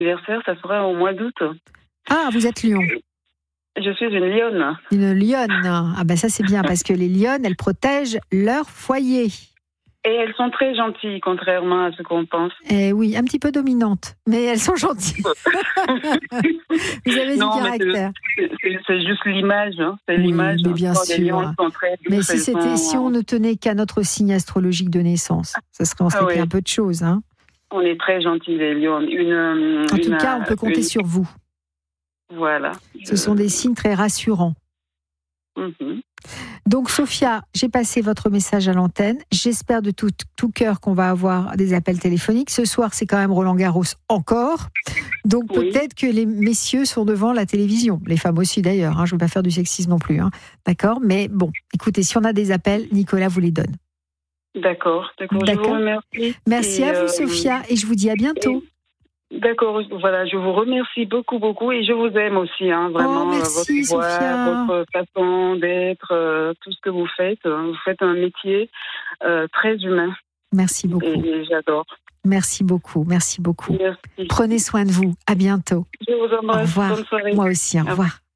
anniversaire, ça sera au mois d'août. Ah, vous êtes lion. Je suis une lionne. Une lionne. Ah ben ça c'est bien parce que les lionnes, elles protègent leur foyer. Et elles sont très gentilles, contrairement à ce qu'on pense. Eh oui, un petit peu dominantes, mais elles sont gentilles. Vous avez du caractère. C'est juste l'image. Hein. C'est l'image. Mais bien sûr. Les lions sont très douces, mais si on ne tenait qu'à notre signe astrologique de naissance, on serait pris un peu de choses. Hein. On est très gentils, les lions. En tout cas, on peut compter sur vous. Voilà. Ce sont des signes très rassurants. Mm-hmm. Donc Sophia, j'ai passé votre message à l'antenne. J'espère de tout cœur qu'on va avoir des appels téléphoniques. Ce soir, c'est quand même Roland-Garros encore. Donc peut-être que les messieurs sont devant la télévision. Les femmes aussi d'ailleurs. Hein. Je ne veux pas faire du sexisme non plus. Hein. D'accord ? Mais bon, écoutez, si on a des appels, Nicolas vous les donne. D'accord. Je vous remercie. Merci à vous Sophia et je vous dis à bientôt. D'accord, voilà, je vous remercie beaucoup et je vous aime aussi, hein, vraiment. Merci, votre voix, Sophia. votre façon d'être, tout ce que vous faites. Vous faites un métier très humain. Merci beaucoup. Et j'adore. Merci beaucoup. Merci. Prenez soin de vous. À bientôt. Je vous embrasse. Au revoir. Bonne soirée. Moi aussi, au revoir.